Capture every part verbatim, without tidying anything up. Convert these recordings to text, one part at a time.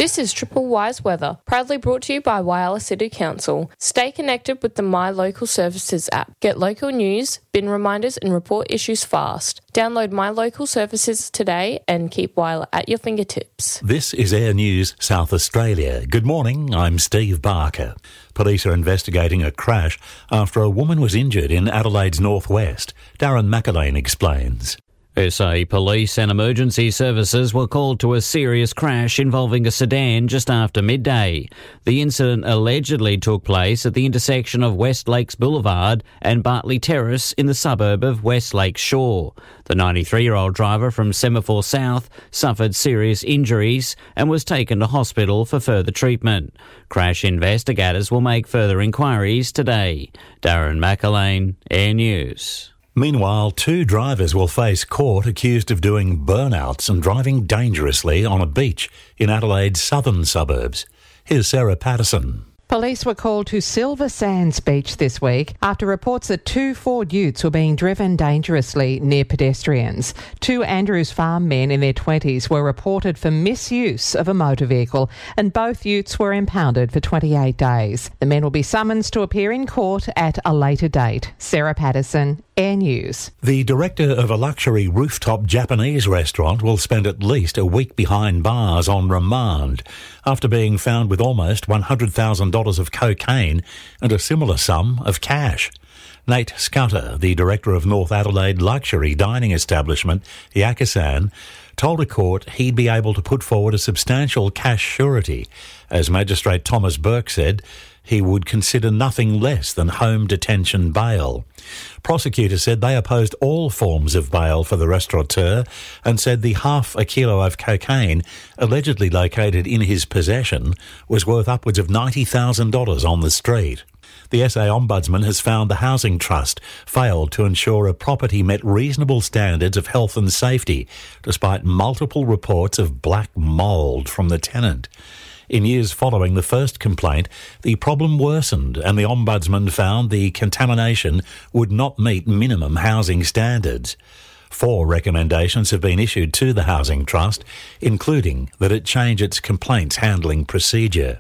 This is Triple Wise Weather, proudly brought to you by Whyalla City Council. Stay connected with the My Local Services app. Get local news, bin reminders and report issues fast. Download My Local Services today and keep Whyalla at your fingertips. This is Air News South Australia. Good morning, I'm Steve Barker. Police are investigating a crash after a woman was injured in Adelaide's northwest. Darren McAlane explains. S A Police and emergency services were called to a serious crash involving a sedan just after midday. The incident allegedly took place at the intersection of West Lakes Boulevard and Bartley Terrace in the suburb of West Lakes Shore. The ninety-three-year-old driver from Semaphore South suffered serious injuries and was taken to hospital for further treatment. Crash investigators will make further inquiries today. Darren McAlane, Air News. Meanwhile, two drivers will face court accused of doing burnouts and driving dangerously on a beach in Adelaide's southern suburbs. Here's Sarah Patterson. Police were called to Silver Sands Beach this week after reports that two Ford utes were being driven dangerously near pedestrians. Two Andrews Farm men in their twenties were reported for misuse of a motor vehicle, and both utes were impounded for twenty-eight days. The men will be summoned to appear in court at a later date. Sarah Patterson, Air News. The director of a luxury rooftop Japanese restaurant will spend at least a week behind bars on remand after being found with almost one hundred thousand dollars of cocaine and a similar sum of cash. Nate Scudder, the director of North Adelaide luxury dining establishment Yakusan, told a court he'd be able to put forward a substantial cash surety. As Magistrate Thomas Burke said, he would consider nothing less than home detention bail. Prosecutors said they opposed all forms of bail for the restaurateur and said the half a kilo of cocaine allegedly located in his possession was worth upwards of ninety thousand dollars on the street. The S A Ombudsman has found the Housing Trust failed to ensure a property met reasonable standards of health and safety, despite multiple reports of black mould from the tenant. In years following the first complaint, the problem worsened and the Ombudsman found the contamination would not meet minimum housing standards. Four recommendations have been issued to the Housing Trust, including that it change its complaints handling procedure.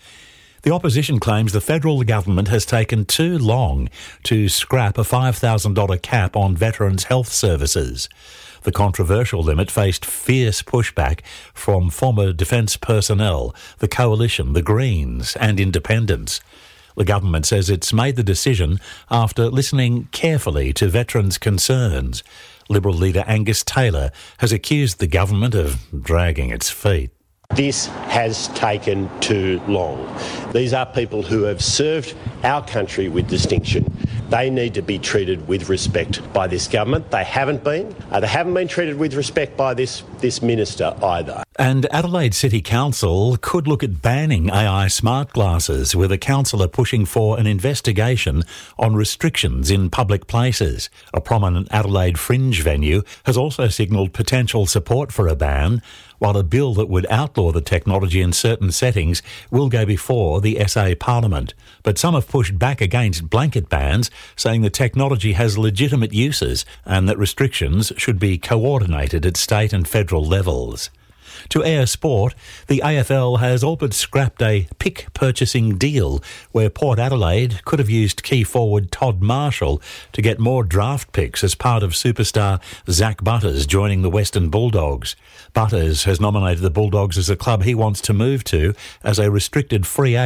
The opposition claims the federal government has taken too long to scrap a five thousand dollars cap on veterans' health services. The controversial limit faced fierce pushback from former defence personnel, the Coalition, the Greens and Independents. The government says it's made the decision after listening carefully to veterans' concerns. Liberal leader Angus Taylor has accused the government of dragging its feet. This has taken too long. These are people who have served our country with distinction. They need to be treated with respect by this government. They haven't been. Uh, they haven't been treated with respect by this, this minister either. And Adelaide City Council could look at banning A I smart glasses, with a councillor pushing for an investigation on restrictions in public places. A prominent Adelaide fringe venue has also signalled potential support for a ban, while a bill that would outlaw the technology in certain settings will go before the S A Parliament. But some have pushed back against blanket bans, saying the technology has legitimate uses and that restrictions should be coordinated at state and federal levels. To Air Sport, the A F L has all but scrapped a pick purchasing deal where Port Adelaide could have used key forward Todd Marshall to get more draft picks as part of superstar Zach Butters joining the Western Bulldogs. Butters has nominated the Bulldogs as a club he wants to move to as a restricted free agent.